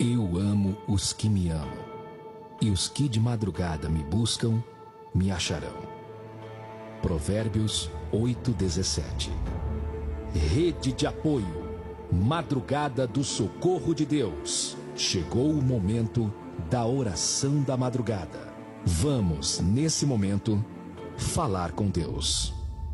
Eu amo os que me amam, e os que de madrugada me buscam, me acharão. Provérbios 8:17. Rede de apoio, madrugada do socorro de Deus. Chegou o momento da oração da madrugada. Vamos, nesse momento, falar com Deus.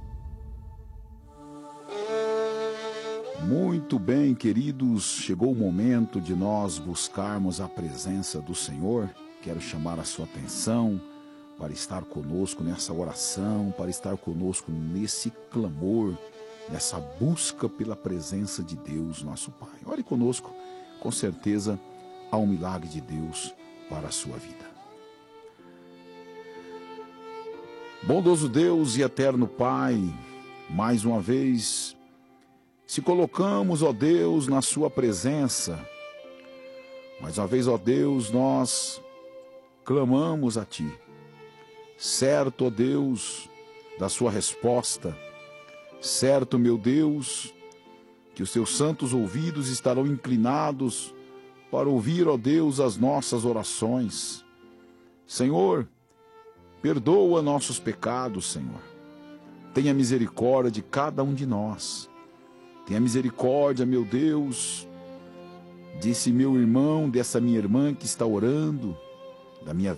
Muito bem, queridos, chegou o momento de nós buscarmos a presença do Senhor. Quero chamar a sua atenção para estar conosco nessa oração, para estar conosco nesse clamor, nessa busca pela presença de Deus, nosso Pai. Ore conosco, com certeza há um milagre de Deus para a sua vida. Bondoso Deus e eterno Pai, mais uma vez se colocamos, ó Deus, na sua presença. Mais uma vez, ó Deus, nós clamamos a Ti. Certo, ó Deus, da sua resposta. Certo, meu Deus, que os Teus santos ouvidos estarão inclinados para ouvir, ó Deus, as nossas orações. Senhor, perdoa nossos pecados, Senhor. Tenha misericórdia de cada um de nós. Tenha misericórdia, meu Deus, desse meu irmão, dessa minha irmã que está orando, da minha